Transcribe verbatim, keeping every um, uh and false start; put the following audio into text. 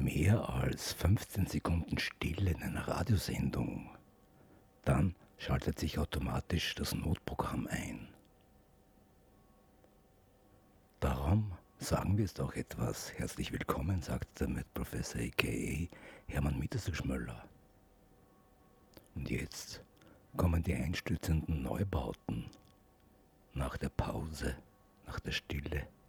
mehr als fünfzehn Sekunden Stille in einer Radiosendung, dann schaltet sich automatisch das Notprogramm ein. Darum sagen wir es doch etwas. Herzlich willkommen, sagt damit Professor aka Hermann Mitterser-Schmöller. Und jetzt kommen die einstürzenden Neubauten nach der Pause, nach der Stille.